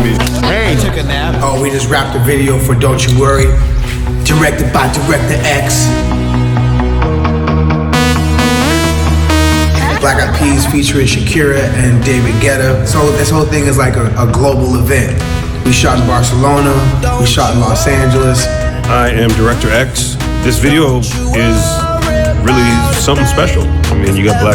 baby. Hey. I took a nap. Oh, we just wrapped a video for Don't You Worry, directed by Director X. Black Eyed Peas featuring Shakira and David Guetta. So this whole thing is like a global event. We shot in Barcelona, we shot in Los Angeles. I am Director X. This video is really something special. I mean, you got Black